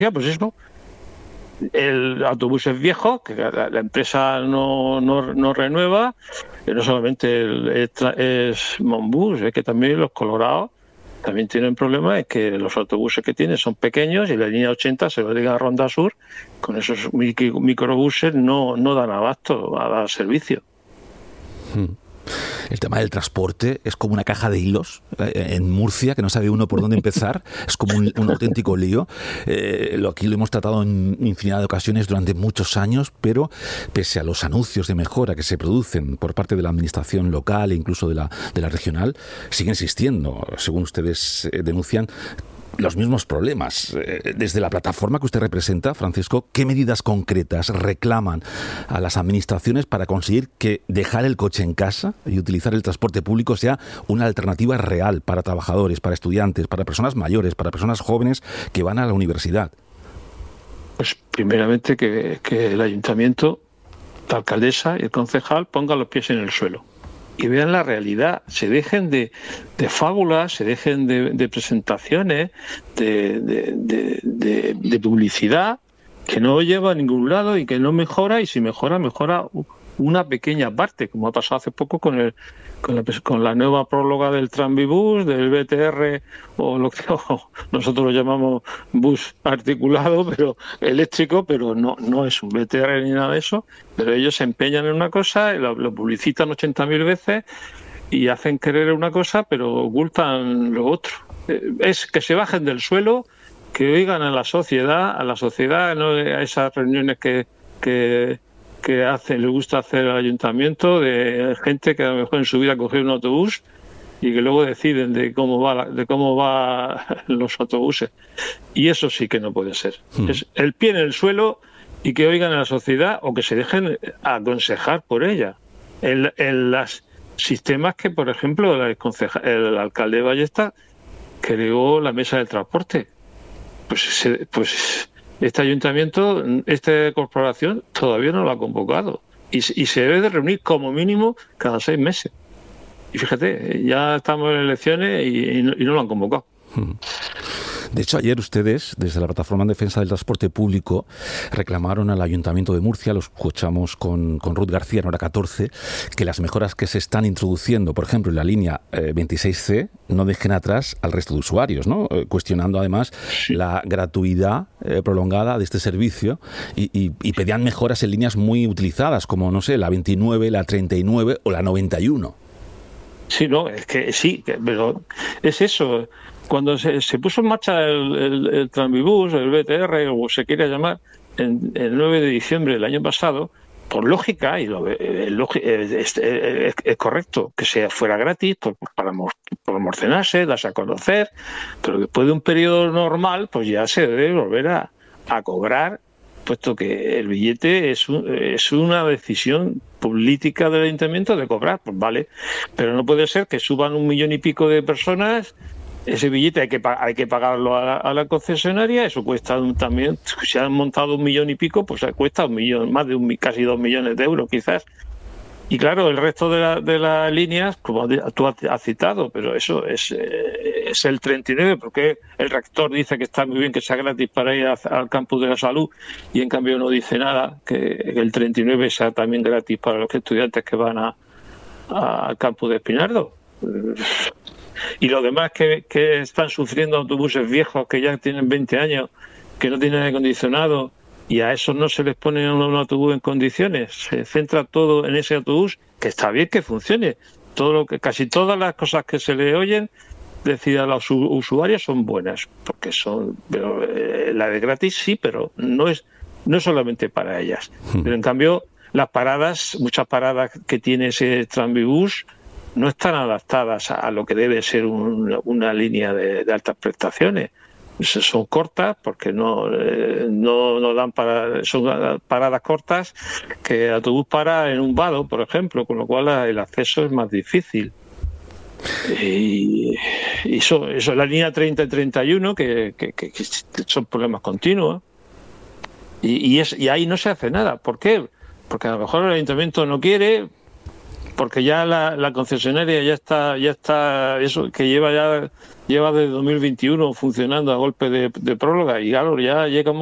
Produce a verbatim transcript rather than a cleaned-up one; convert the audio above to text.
pues eso, el autobús es viejo, que la, la empresa no, no, no renueva, no solamente el, es, es Monbus, es que también los Colorados también tienen problemas, es que los autobuses que tienen son pequeños y la línea ochenta se lo diga a Ronda Sur, con esos microbuses no, no dan abasto a dar servicio. Hmm. El tema del transporte es como una caja de hilos en Murcia, que no sabe uno por dónde empezar. Es como un, un auténtico lío. Eh, lo, aquí lo hemos tratado en infinidad de ocasiones durante muchos años, pero pese a los anuncios de mejora que se producen por parte de la administración local e incluso de la, de la regional, siguen existiendo, según ustedes eh, denuncian, los mismos problemas. Desde la plataforma que usted representa, Francisco, ¿qué medidas concretas reclaman a las administraciones para conseguir que dejar el coche en casa y utilizar el transporte público sea una alternativa real para trabajadores, para estudiantes, para personas mayores, para personas jóvenes que van a la universidad? Pues primeramente que, que el ayuntamiento, la alcaldesa y el concejal pongan los pies en el suelo y vean la realidad, se dejen de, de fábulas, se dejen de, de presentaciones, de, de, de, de, de publicidad que no lleva a ningún lado y que no mejora, y si mejora, mejora una pequeña parte, como ha pasado hace poco con el con la, con la nueva próloga del Tranvibus, del B T R, o lo que o nosotros lo llamamos bus articulado, pero eléctrico, pero no no es un B T R ni nada de eso, pero ellos se empeñan en una cosa, lo, lo publicitan ochenta mil veces y hacen creer una cosa, pero ocultan lo otro. Es que se bajen del suelo, que oigan a la sociedad, a la sociedad, no a esas reuniones que que que hace, le gusta hacer al ayuntamiento, de gente que a lo mejor en su vida cogió un autobús y que luego deciden de cómo va de cómo va los autobuses. Y eso sí que no puede ser. Hmm. Es el pie en el suelo y que oigan a la sociedad o que se dejen aconsejar por ella. En, en los sistemas que, por ejemplo, el, conceja, el alcalde de Ballesta creó la mesa del transporte. Pues, se, pues este ayuntamiento, esta corporación, todavía no lo ha convocado. Y, y se debe de reunir como mínimo cada seis meses. Y fíjate, ya estamos en elecciones y, y, no, y no lo han convocado. De hecho, ayer ustedes, desde la Plataforma en Defensa del Transporte Público, reclamaron al Ayuntamiento de Murcia, lo escuchamos con, con Ruth García en Hora catorce, que las mejoras que se están introduciendo, por ejemplo, en la línea eh, veintiséis ce, no dejen atrás al resto de usuarios, ¿no? Eh, cuestionando además sí. la gratuidad eh, prolongada de este servicio y, y, y pedían mejoras en líneas muy utilizadas, como, no sé, la veintinueve, la treinta y nueve o la noventa y uno. Sí, no, es que sí, pero es eso. Cuando se, se puso en marcha el, el, el Tranvibus, el B T R, o se quiera llamar, en, el nueve de diciembre del año pasado, por lógica, y lo, el, es, es, es correcto que sea fuera gratis, por, para promocionarse, darse a conocer, pero después de un periodo normal, pues ya se debe volver a, a cobrar, puesto que el billete es, un, es una decisión política del ayuntamiento de cobrar, pues vale, pero no puede ser que suban un millón y pico de personas. Ese billete hay que hay que pagarlo a la, a la concesionaria, eso cuesta un, también, si han montado un millón y pico, pues cuesta un millón, más de un casi dos millones de euros quizás. Y claro, el resto de, la, de las líneas, como tú has citado, pero eso es, eh, es el treinta y nueve, porque el rector dice que está muy bien que sea gratis para ir a, al campus de la salud y en cambio no dice nada, que, que el treinta y nueve sea también gratis para los estudiantes que van a, a, al campus de Espinardo. Y los demás que, que están sufriendo autobuses viejos que ya tienen veinte años, que no tienen aire acondicionado, y a esos no se les pone un autobús en condiciones, se centra todo en ese autobús, que está bien que funcione. Todo lo que casi todas las cosas que se le oyen decir a los usuarios son buenas, porque son, pero eh, la de gratis sí, pero no es no es solamente para ellas. Pero en cambio las paradas, muchas paradas que tiene ese Tranvibus no están adaptadas a lo que debe ser un, una línea de, de altas prestaciones. Son cortas porque no eh, no, no dan para son paradas cortas que el autobús para en un vado, por ejemplo, con lo cual el acceso es más difícil. Y, y eso, eso la línea treinta y treinta y uno que, que, que, que son problemas continuos y, y, es, y ahí no se hace nada. ¿Por qué? Porque a lo mejor el ayuntamiento no quiere, porque ya la, la concesionaria ya está, ya está, eso que lleva ya lleva desde dos mil veintiuno funcionando a golpe de, de prórroga, y claro, ya llega